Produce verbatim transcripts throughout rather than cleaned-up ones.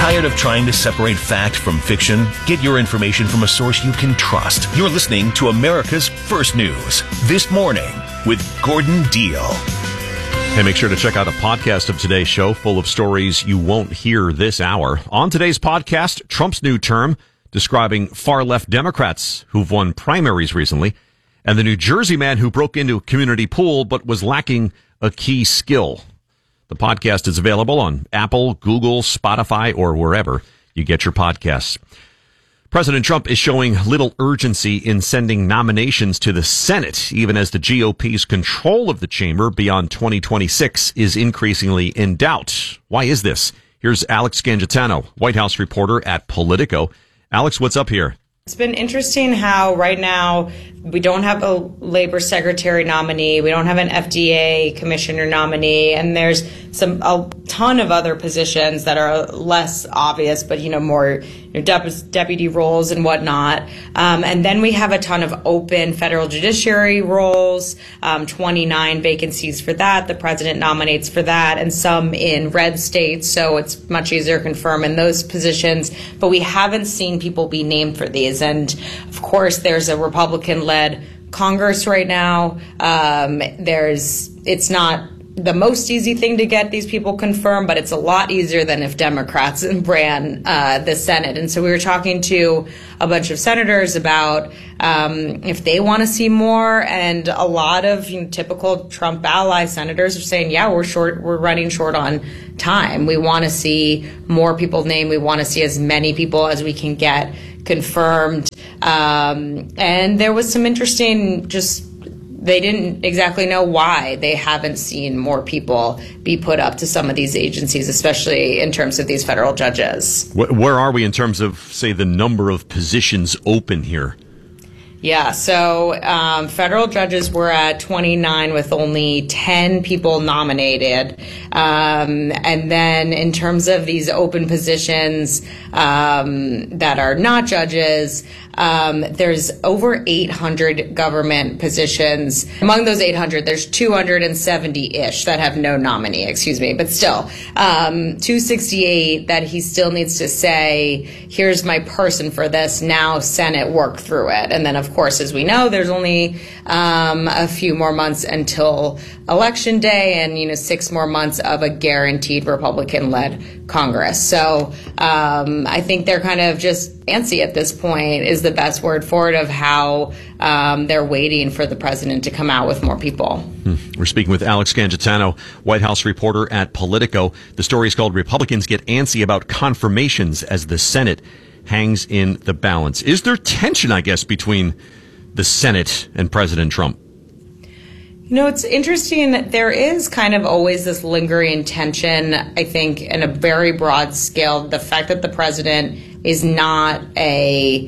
Tired of trying to separate fact from fiction? Get your information from a source you can trust. You're listening to America's First News This Morning with Gordon Deal. Hey, make sure to check out a podcast of today's show full of stories you won't hear this hour. On today's podcast, Trump's new term, describing far-left Democrats who've won primaries recently, and the New Jersey man who broke into a community pool but was lacking a key skill. The podcast is available on Apple, Google, Spotify, or wherever you get your podcasts. President Trump is showing little urgency in sending nominations to the Senate, even as the G O P's control of the chamber beyond twenty twenty-six is increasingly in doubt. Why is this? Here's Alex Gangitano, White House reporter at Politico. Alex, what's up here? It's been interesting how right now we don't have a labor secretary nominee, we don't have an F D A commissioner nominee, and there's some a ton of other positions that are less obvious, but you know more you know, dep- deputy roles and whatnot. Um, and then we have a ton of open federal judiciary roles, um, twenty-nine vacancies for that. The president nominates for that, and some in red states, so it's much easier to confirm in those positions. But we haven't seen people be named for these. And of course, there's a Republican-led Congress right now. Um, there's it's not the most easy thing to get these people confirmed, but it's a lot easier than if Democrats ran uh, the Senate. And so we were talking to a bunch of senators about um, if they want to see more, and a lot of you know, typical Trump ally senators are saying, yeah, we're short, we're running short on time. We want to see more people named. We want to see as many people as we can get confirmed. Um, and there was some interesting just they didn't exactly know why they haven't seen more people be put up to some of these agencies, especially in terms of these federal judges. Where are we in terms of, say, the number of positions open here? Yeah, so um, federal judges were at twenty-nine with only ten people nominated. Um, and then in terms of these open positions um, that are not judges, um, there's over eight hundred government positions. Among those eight hundred, there's two hundred seventy-ish that have no nominee, excuse me. But still, um, two sixty-eight that he still needs to say, here's my person for this, now Senate work through it. And then, of Of course, as we know, there's only um, a few more months until Election Day, and you know six more months of a guaranteed Republican-led Congress. So um, I think they're kind of just antsy at this point is the best word for it, of how um, they're waiting for the president to come out with more people. Hmm. We're speaking with Alex Gangitano, White House reporter at Politico. The story is called "Republicans Get Antsy About Confirmations as the Senate Hangs in the Balance." Is there tension, I guess, between the Senate and President Trump? You know, it's interesting. There is kind of always this lingering tension, I think, in a very broad scale. The fact that the president is not a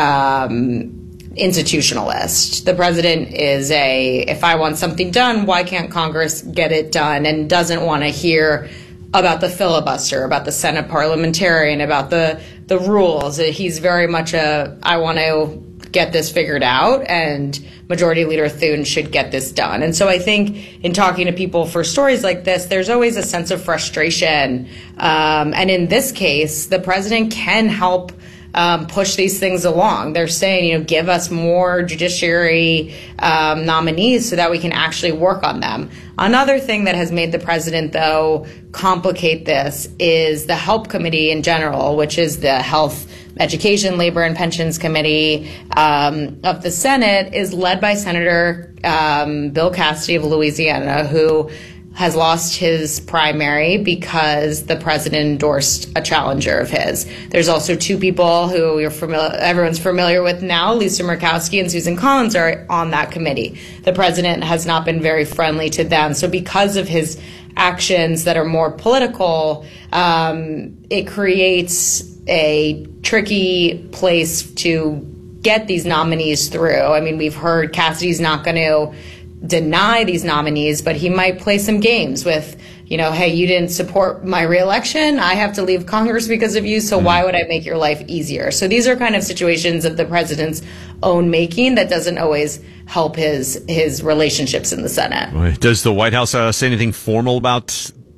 um, institutionalist. The president is a, if I want something done, why can't Congress get it done? And doesn't want to hear about the filibuster, about the Senate parliamentarian, about the the rules. He's very much a, I want to get this figured out, and Majority Leader Thune should get this done. And so I think in talking to people for stories like this, there's always a sense of frustration. Um, and in this case, the president can help Um, push these things along. They're saying, you know, give us more judiciary um, nominees so that we can actually work on them. Another thing that has made the president, though, complicate this is the HELP Committee in general, which is the Health, Education, Labor, and Pensions Committee um, of the Senate, is led by Senator um, Bill Cassidy of Louisiana, who has lost his primary because the president endorsed a challenger of his. There's also two people who you're familiar, everyone's familiar with now, Lisa Murkowski and Susan Collins, are on that committee. The president has not been very friendly to them. So because of his actions that are more political, um, it creates a tricky place to get these nominees through. I mean, we've heard Cassidy's not going to deny these nominees, but he might play some games with, you know, hey, you didn't support my reelection. I have to leave Congress because of you. So mm-hmm. why would I make your life easier? So these are kind of situations of the president's own making that doesn't always help his his relationships in the Senate. Does the White House uh, say anything formal about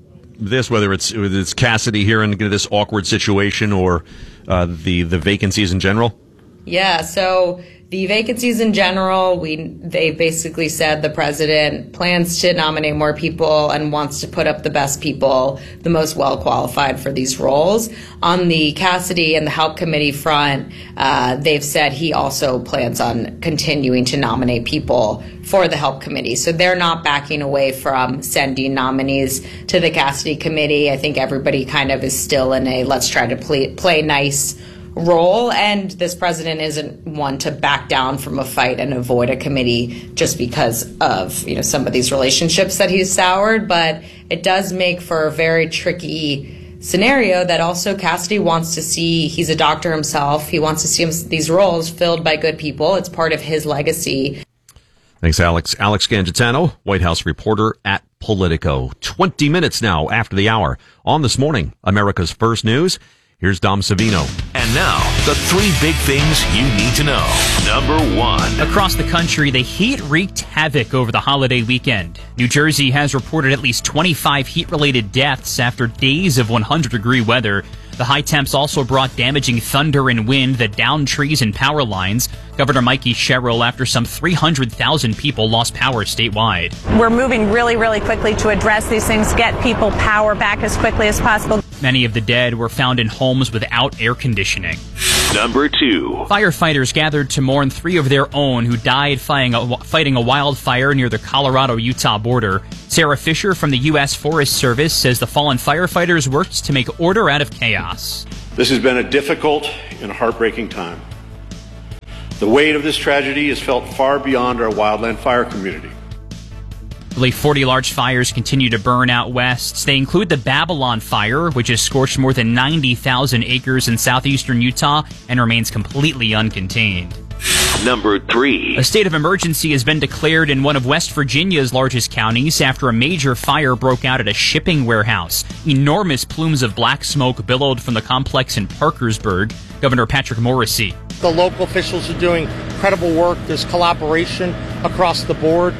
this, whether it's whether it's Cassidy here in this awkward situation or uh, the the vacancies in general? Yeah, so the vacancies in general, we they basically said the president plans to nominate more people and wants to put up the best people, the most well-qualified for these roles. On the Cassidy and the Help Committee front, uh, they've said he also plans on continuing to nominate people for the Help Committee. So they're not backing away from sending nominees to the Cassidy Committee. I think everybody kind of is still in a let's try to play, play nice role, and this president isn't one to back down from a fight and avoid a committee just because of, you know, some of these relationships that he's soured. But it does make for a very tricky scenario that also Cassidy wants to see. He's a doctor himself. He wants to see these roles filled by good people. It's part of his legacy. Thanks, Alex. Alex Gangitano, White House reporter at Politico. twenty minutes now after the hour. On This Morning, America's First News. Here's Dom Savino. And now, the three big things you need to know. Number one. Across the country, the heat wreaked havoc over the holiday weekend. New Jersey has reported at least twenty-five heat-related deaths after days of one hundred degree weather. The high temps also brought damaging thunder and wind that downed trees and power lines. Governor Mikey Sherrill, after some three hundred thousand people lost power statewide. We're moving really, really quickly to address these things, get people power back as quickly as possible. Many of the dead were found in homes without air conditioning. Number two. Firefighters gathered to mourn three of their own who died fighting a, fighting a wildfire near the Colorado-Utah border. Sarah Fisher from the U S Forest Service says the fallen firefighters worked to make order out of chaos. This has been a difficult and heartbreaking time. The weight of this tragedy is felt far beyond our wildland fire community. Nearly forty large fires continue to burn out west. They include the Babylon Fire, which has scorched more than ninety thousand acres in southeastern Utah and remains completely uncontained. Number three. A state of emergency has been declared in one of West Virginia's largest counties after a major fire broke out at a shipping warehouse. Enormous plumes of black smoke billowed from the complex in Parkersburg. Governor Patrick Morrisey. The local officials are doing incredible work. There's collaboration across the board.